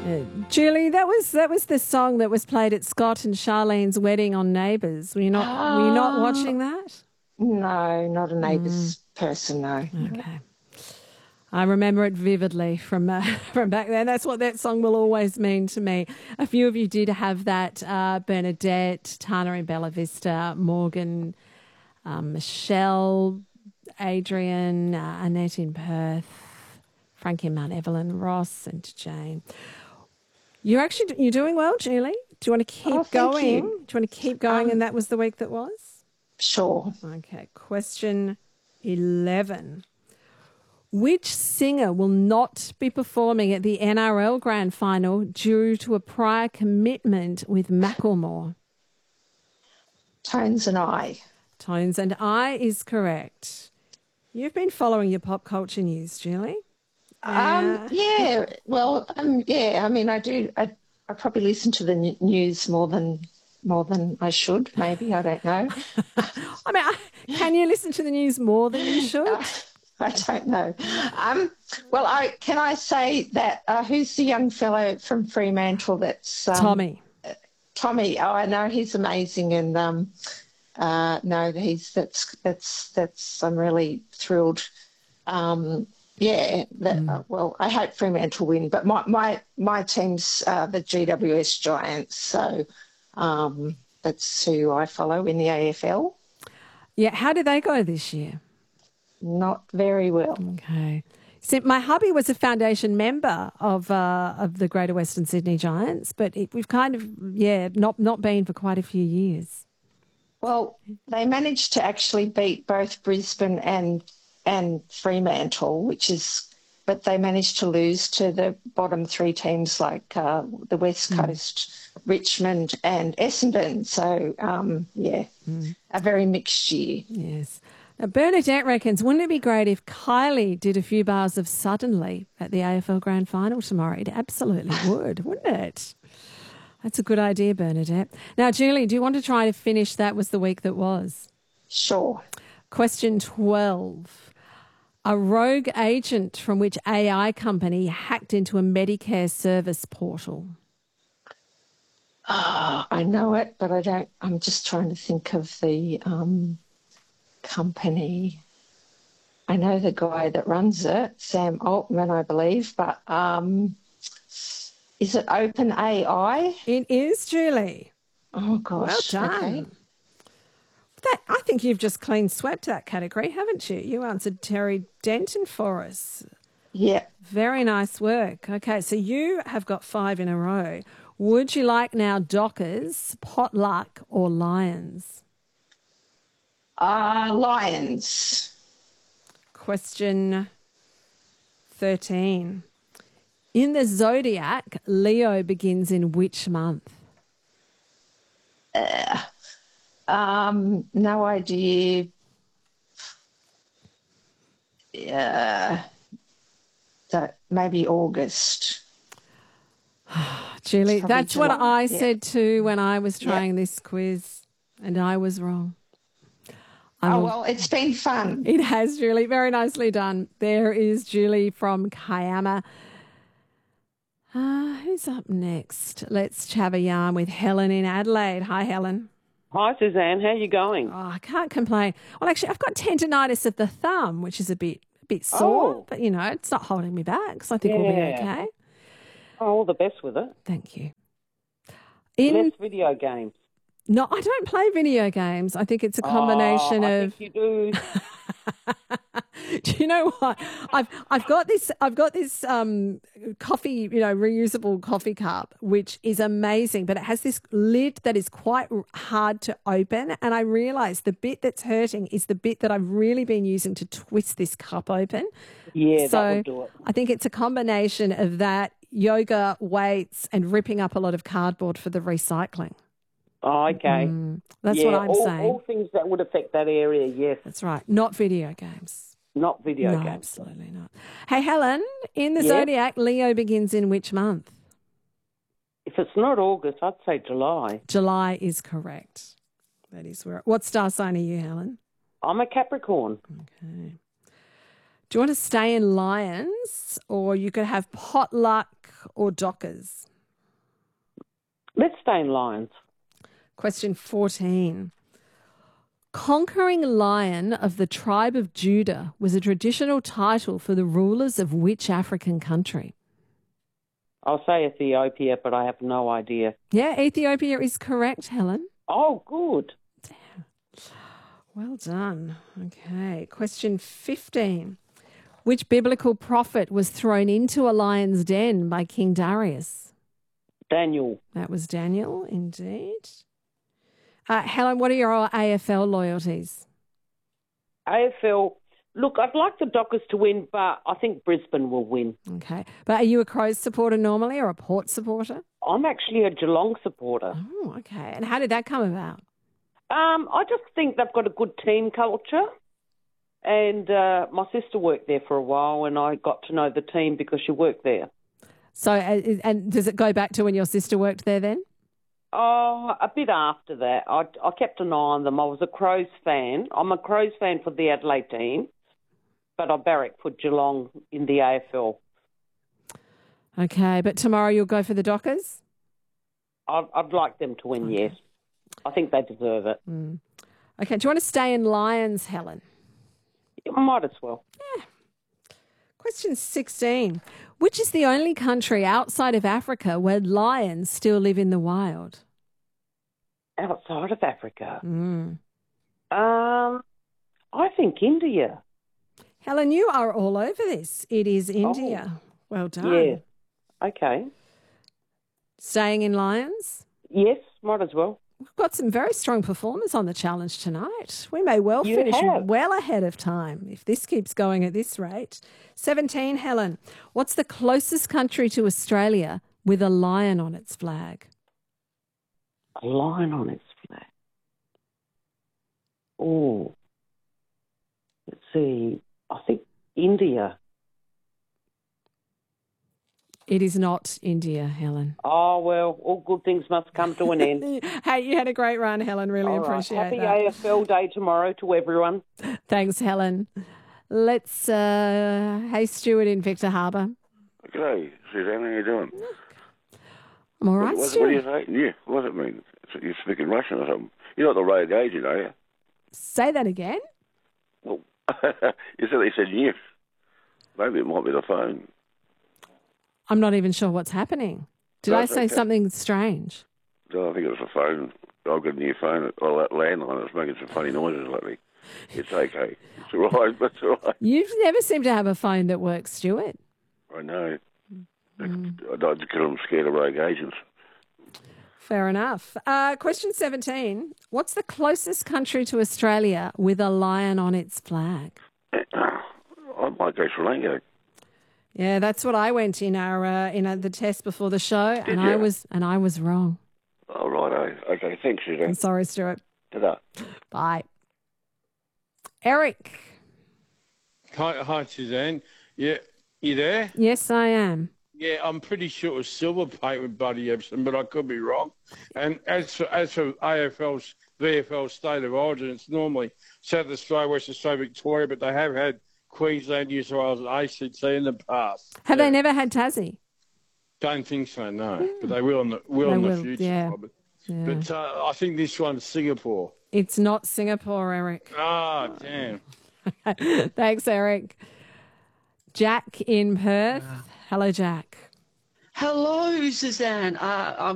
Julie, that was the song that was played at Scott and Charlene's wedding on Neighbours. Were you not watching that? No, not a Neighbours person, no. Okay. I remember it vividly from back then. That's what that song will always mean to me. A few of you did have that. Bernadette, Tana in Bella Vista, Morgan, Michelle, Adrian, Annette in Perth, Frankie in Mount Evelyn, Ross and Jane. You're doing well, Julie. Do you want to keep going? You. Do you want to keep going? And that was the week that was? Sure. Okay. Question 11. Which singer will not be performing at the NRL Grand Final due to a prior commitment with Macklemore? Tones and I. Tones and I is correct. You've been following your pop culture news, Julie. Yeah. Well, yeah. I mean, I do. I probably listen to the news more than I should. Maybe, I don't know. I mean, can you listen to the news more than you should? I don't know. Well, can I say that who's the young fellow from Fremantle? That's Tommy. Tommy. Oh, I know, he's amazing, and no, that's. I'm really thrilled. Yeah. Well, I hope Fremantle win, but my team's the GWS Giants, so that's who I follow in the AFL. Yeah. How did they go this year? Not very well. Okay. See, my hubby was a foundation member of the Greater Western Sydney Giants, but we've kind of not been for quite a few years. Well, they managed to actually beat both Brisbane and Fremantle, but they managed to lose to the bottom three teams like the West Coast, Richmond and Essendon. So, a very mixed year. Yes. Now, Bernadette reckons, wouldn't it be great if Kylie did a few bars of Suddenly at the AFL Grand Final tomorrow? It absolutely would, wouldn't it? That's a good idea, Bernadette. Now, Julie, do you want to try to finish That Was the Week That Was? Sure. Question 12. A rogue agent from which AI company hacked into a Medicare service portal? I know it, but I don't. I'm just trying to think of the company. I know the guy that runs it, Sam Altman, I believe, but is it OpenAI? It is, Julie. Oh, gosh. Well done. Okay. I think you've just clean swept that category, haven't you? You answered Terry Denton for us. Yeah. Very nice work. Okay, so you have got 5 in a row. Would you like now Dockers, Potluck or Lions? Lions. Question 13. In the zodiac, Leo begins in which month? No idea. Maybe August. Julie, that's July. what I said too when I was trying this quiz, and I was wrong. Well, it's been fun. It has, Julie. Very nicely done. There is Julie from Kiama. Who's up next? Let's have a yarn with Helen in Adelaide. Hi, Helen. Hi, Suzanne. How are you going? Oh, I can't complain. Well, actually, I've got tendinitis of the thumb, which is a bit sore, but, it's not holding me back, so I think we'll be okay. Oh, all the best with it. Thank you. Less video games. No, I don't play video games. I think it's a combination I of. think you do. Do you know what? I've got this coffee, reusable coffee cup, which is amazing, but it has this lid that is quite hard to open. And I realised the bit that's hurting is the bit that I've really been using to twist this cup open. Yeah, so that would do it. I think it's a combination of that, yoga, weights, and ripping up a lot of cardboard for the recycling. Oh, okay. That's what I'm saying. All things that would affect that area, yes. That's right. Not video games. Not video games. Absolutely not. Hey, Helen, in the zodiac, Leo begins in which month? If it's not August, I'd say July. July is correct. That is where. What star sign are you, Helen? I'm a Capricorn. Okay. Do you want to stay in Lions, or you could have Potluck or Dockers? Let's stay in Lions. Question 14. Conquering Lion of the tribe of Judah was a traditional title for the rulers of which African country? I'll say Ethiopia, but I have no idea. Yeah, Ethiopia is correct, Helen. Oh, good. Well done. Okay. Question 15. Which biblical prophet was thrown into a lion's den by King Darius? Daniel. That was Daniel, indeed. Helen, what are your AFL loyalties? AFL. Look, I'd like the Dockers to win, but I think Brisbane will win. Okay. But are you a Crows supporter normally or a Port supporter? I'm actually a Geelong supporter. Oh, okay. And how did that come about? I just think they've got a good team culture. And my sister worked there for a while, and I got to know the team because she worked there. So, and does it go back to when your sister worked there then? Oh, a bit after that. I kept an eye on them. I was a Crows fan. I'm a Crows fan for the Adelaide team, but I barrack for Geelong in the AFL. Okay, but tomorrow you'll go for the Dockers? I'd like them to win, yes. I think they deserve it. Okay, do you want to stay in Lions, Helen? You might as well. Yeah. Question 16. Which is the only country outside of Africa where lions still live in the wild? Outside of Africa? I think India. Helen, you are all over this. It is India. Well done. Yeah. Okay. Staying in Lions? Yes, might as well. We've got some very strong performers on the challenge tonight. We may well finish well ahead of time if this keeps going at this rate. 17, Helen. What's the closest country to Australia with a lion on its flag? A lion on its flag. Oh. Let's see. I think India. It is not India, Helen. Oh, well, all good things must come to an end. Hey, you had a great run, Helen. Really appreciate Happy that. AFL Day tomorrow to everyone. Thanks, Helen. Let's, hey, Stuart in Victor Harbour. G'day, Suzanne, how you doing? I'm all right, What Stuart. do you say? Yeah, what does it mean? You're speaking Russian or something? You're not the rogue agent, are you? Say that again. Well, you said yes. Maybe it might be the phone. I'm not even sure what's happening. Did I say something strange? No, I think it was the phone. I've got a new phone, or that landline. It's making some funny noises lately. It's okay. It's all right. That's all right. You never seem to have a phone that works, Stuart. I know. I don't because I'm scared of rogue agents. Fair enough. Question 17. What's the closest country to Australia with a lion on its flag? I might go Sri Lanka. Yeah, that's what I went in the test before the show, Did I you? was wrong. Oh, right. Okay, thanks, Suzanne. I'm sorry, Stuart. Ta-da. Bye. Eric. Hi, Suzanne. Yeah, you there? Yes, I am. Yeah, I'm pretty sure it was silver plate with Buddy Epson, but I could be wrong. And as for AFL's VFL state of origin, it's normally South Australia, West Australia, Victoria, but they have had Queensland, New South Wales, and ACT in the past. Have they never had Tassie? Don't think so, no. But they will in the future, yeah. probably. Yeah. But I think this one's Singapore. It's not Singapore, Eric. Ah, damn. Thanks, Eric. Jack in Perth. Hello, Jack. Hello, Suzanne. I'm